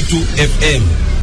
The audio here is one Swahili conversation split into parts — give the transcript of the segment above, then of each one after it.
Baitu FM.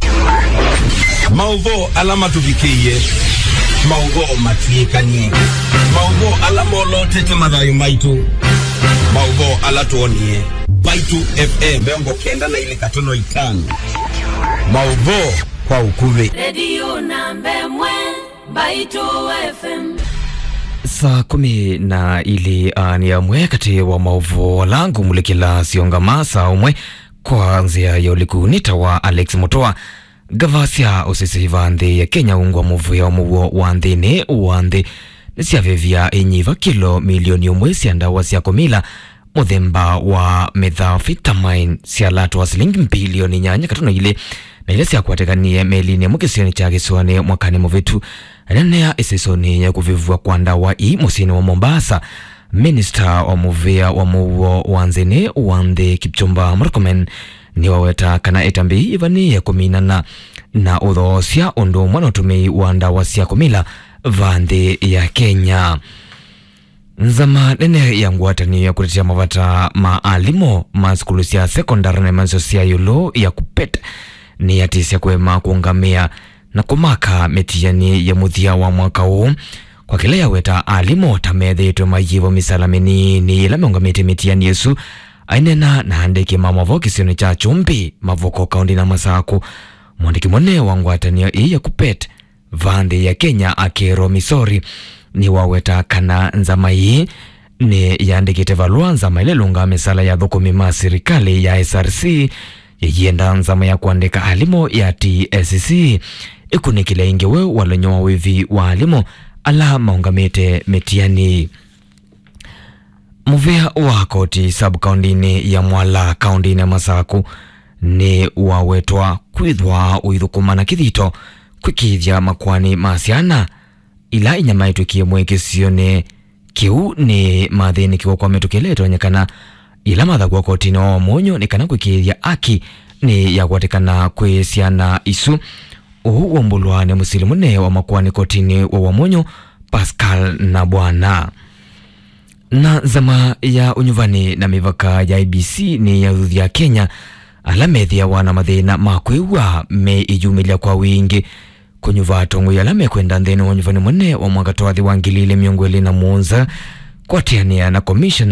Maudho alama tuvikie. Maudho matiekanie. Maudho alama olote madhayo maitu. Maudho alatuonie. Baitu FM. Beongo kenda na ile katono itano. Maudho kwa ukuve. Radio nambe mwe. Baitu FM. Saa 12 ni ya mwe kati wa maudho langu mulekila siongama saa umwe kwanzia ya ulikunita wa Alex Mutua. Gavasia usisiva ndhi ya Kenya ungwa muvu ya umuwo wandhini uwandhi nisi avevia inyiva kilo milioni umwe siandawa siya komila muthemba wa methamphetamine sialatu wa silingi bilioni nyanya katono ile na ile siya kuatekanie melini mukisioni cha kisuane mwakani muvitu ananea isisoni ya kuvivua kwa ndawa musini wa Mombasa. Minister wa muvia wa muwo wanzini uwandhi Kipchumba Murkomen ni waweta kana etambi ivani ya kuminana na udhoosya undu mwana utumi wa ndawa siya kumila vandhi ya Kenya. Nzama nene ya nguatani ya kutetea mavata maalimo maskulu siya sekondari na manso siya yulo ya kupet ni yatisi ya kuema kuungamia na kumaka metiyani ya muthia wa mwaka huu. Kwa kila ya weta alimo tamedhe ito majivo misalamini ni ila meungamite metiyani Yesu ainena na handiki mamavo kisioni cha Chumbi mavoko kaundi na Masaku. Mwandiki mwone wangwatania ya kupet vande ya Kenya Akero Misori ni waweta kana nzama hii ni yaandikite valua nzama ile lunga misala ya dhukumi serikali ya SRC yenda nzama ya kuandika alimo ya TSC ikunikile ingewe walenyoa wivi wa alimo ala maungamite metiani. Muvea wa koti sub-kaundini ya Mwala kaundini ya Masaku ni wawetwa kwithwa uithukumana kithito kwikithya makwani masiana ila inyama itukie mwekisione kiu ni mathini kiwa kwa metukileto nyakana ila mathagwa kotini wa Wamonyo ni kana kwikithya aki ni ya kuatikana kwisiana isu uhu wambulwa ni musilimune wa makwani kotini wa Wamonyo Pascal na Bwana. Na zama ya unyuvani na mivaka ya IBC ni ya yuthi ya Kenya alamethi ya wana mathina makwiwa me ijumilia kwa wingi kunyuva tongu ya lame kwenda nthini wa unyuvani mwene wa mwaka twathi wa 2021 kwa tiania na commission